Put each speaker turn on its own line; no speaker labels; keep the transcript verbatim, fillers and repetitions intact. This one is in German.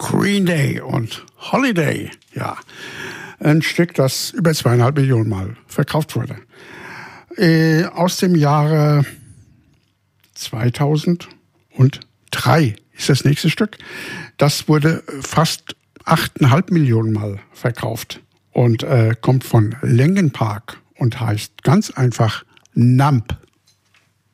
Green Day und Holiday. Ja, ein Stück, das über zweieinhalb Millionen Mal verkauft wurde. Äh, aus dem Jahre zweitausenddrei ist das nächste Stück. Das wurde fast achteinhalb Millionen Mal verkauft und äh, kommt von Langen Park und heißt ganz einfach Numb.